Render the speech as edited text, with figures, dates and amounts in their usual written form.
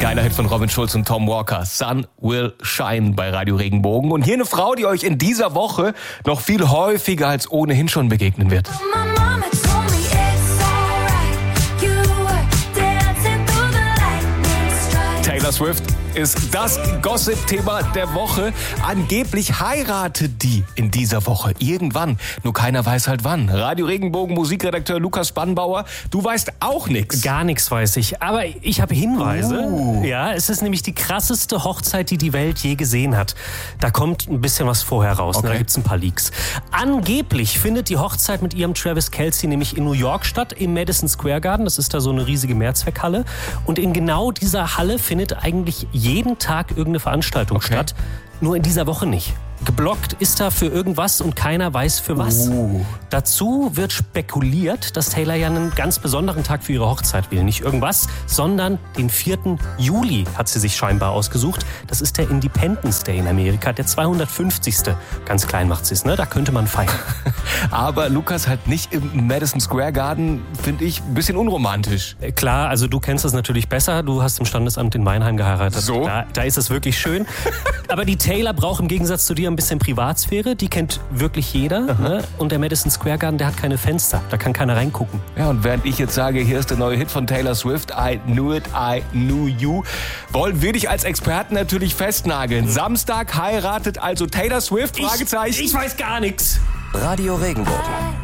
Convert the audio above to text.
Geiler Hit von Robin Schulz und Tom Walker. Sun Will Shine bei Radio Regenbogen. Und hier eine Frau, die euch in dieser Woche noch viel häufiger als ohnehin schon begegnen wird. Taylor Swift ist das Gossip-Thema der Woche. Angeblich heiratet die in dieser Woche. Irgendwann. Nur keiner weiß halt wann. Radio Regenbogen Musikredakteur Lukas Spannbauer, du weißt auch nichts. Gar nichts weiß ich. Aber ich habe Hinweise. Ja, es ist nämlich die krasseste Hochzeit, die die Welt je gesehen hat. Da kommt ein bisschen was vorher raus. Okay. Da gibt's ein paar Leaks. Angeblich findet die Hochzeit mit ihrem Travis Kelce nämlich in New York statt, im Madison Square Garden. Das ist da so eine riesige Mehrzweckhalle. Und in genau dieser Halle findet eigentlich jeden Tag irgendeine Veranstaltung statt. Nur in dieser Woche nicht. Geblockt ist da für irgendwas und keiner weiß für was. Dazu wird spekuliert, dass Taylor ja einen ganz besonderen Tag für ihre Hochzeit will. Nicht irgendwas, sondern den 4. Juli hat sie sich scheinbar ausgesucht. Das ist der Independence Day in Amerika, der 250. Ganz klein macht sie es, ne? Da könnte man feiern. Aber Lukas halt nicht im Madison Square Garden, finde ich ein bisschen unromantisch. Klar, also du kennst das natürlich besser. Du hast im Standesamt in Weinheim geheiratet. So? Da ist es wirklich schön. Aber die Taylor braucht im Gegensatz zu dir ein bisschen Privatsphäre. Die kennt wirklich jeder. Ne? Und der Madison Square Garden, der hat keine Fenster. Da kann keiner reingucken. Ja, und während ich jetzt sage, hier ist der neue Hit von Taylor Swift, I Knew It, I Knew You, wollen wir dich als Experten natürlich festnageln. Samstag heiratet also Taylor Swift? Fragezeichen. Ich weiß gar nichts. Radio Regenbogen.